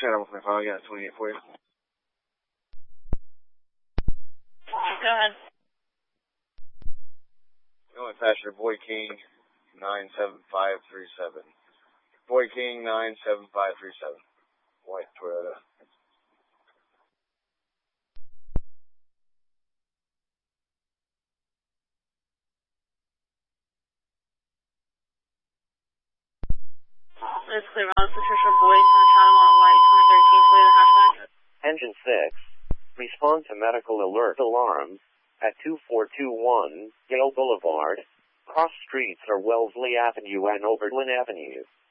Shadow 125, I got 28 for you. Go ahead. Going faster, Boy King 97537. Boy King 97537. White Toyota. It's clear. Alex Patricia Boyd, Chatham White 2013 Toyota hatchback. Engine 6. Respond to medical alert alarm at 2421 Yale Boulevard. Cross streets are Wellesley Avenue and Oberlin Avenue.